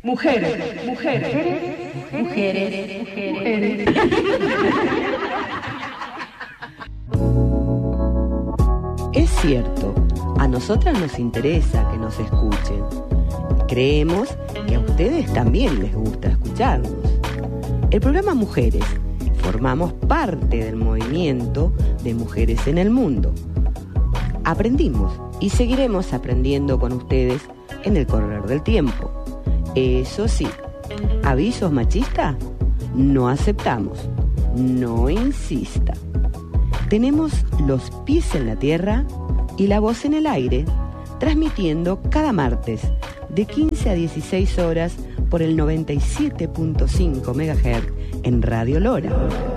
Mujeres, mujeres, mujeres, mujeres. Es cierto, a nosotras nos interesa que nos escuchen. Creemos que a ustedes también les gusta escucharnos. El programa Mujeres formamos parte del movimiento de mujeres en el mundo. Aprendimos y seguiremos aprendiendo con ustedes en el correr del tiempo. Eso sí, avisos machistas no aceptamos. No insista. Tenemos los pies en la tierra y la voz en el aire, transmitiendo cada martes de 15 a 16 horas por el 97.5 MHz en Radio Lora.